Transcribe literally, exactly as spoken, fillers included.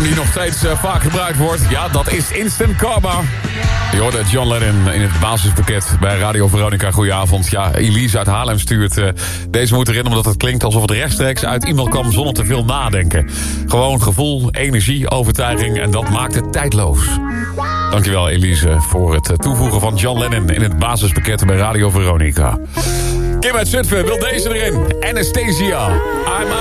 term die nog steeds uh, vaak gebruikt wordt. Ja, dat is instant karma. Je hoorde John Lennon in het basispakket bij Radio Veronica. Goedenavond. Ja, Elise uit Haarlem stuurt uh, deze moet erin... omdat het klinkt alsof het rechtstreeks uit iemand kwam zonder te veel nadenken. Gewoon gevoel, energie, overtuiging en dat maakt het tijdloos. Dankjewel Elise voor het toevoegen van John Lennon... in het basispakket bij Radio Veronica. Kim uit Zutphen wil deze erin. Anastasia. I'm